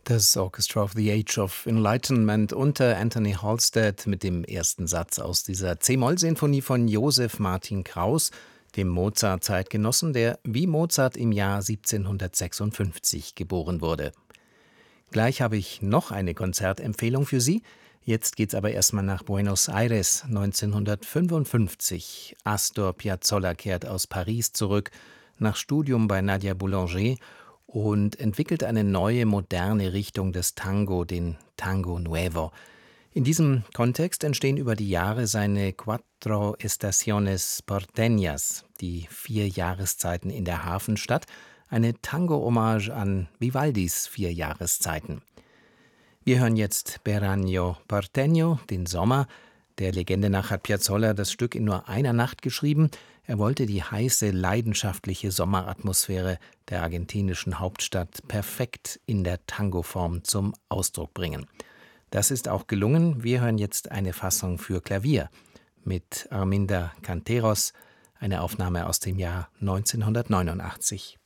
Das Orchestra of the Age of Enlightenment unter Anthony Halstead mit dem ersten Satz aus dieser C-Moll-Sinfonie von Joseph Martin Kraus, dem Mozart-Zeitgenossen, der wie Mozart im Jahr 1756 geboren wurde. Gleich habe ich noch eine Konzertempfehlung für Sie. Jetzt geht's aber erstmal nach Buenos Aires 1955. Astor Piazzolla kehrt aus Paris zurück, nach Studium bei Nadia Boulanger, und entwickelt eine neue, moderne Richtung des Tango, den Tango Nuevo. In diesem Kontext entstehen über die Jahre seine Cuatro Estaciones Porteñas, die 4 Jahreszeiten in der Hafenstadt, eine Tango-Hommage an Vivaldis 4 Jahreszeiten. Wir hören jetzt Verano Porteño, den Sommer. Der Legende nach hat Piazzolla das Stück in nur einer Nacht geschrieben. Er wollte die heiße, leidenschaftliche Sommeratmosphäre der argentinischen Hauptstadt perfekt in der Tango-Form zum Ausdruck bringen. Das ist auch gelungen. Wir hören jetzt eine Fassung für Klavier mit Arminda Canteros, eine Aufnahme aus dem Jahr 1989.